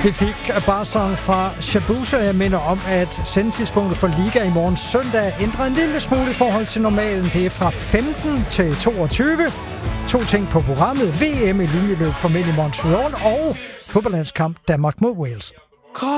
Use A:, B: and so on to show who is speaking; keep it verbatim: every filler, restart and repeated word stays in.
A: Vi fik Barsong fra Shabusa. Jeg minder om, at sendtidspunktet for Liga i morgen søndag er ændret en lille smule i forhold til normalen. Det er fra femten til toogtyve. To ting på programmet. V M i linjeløb for mænd i Montreal og fodboldlandskamp Danmark mod Wales.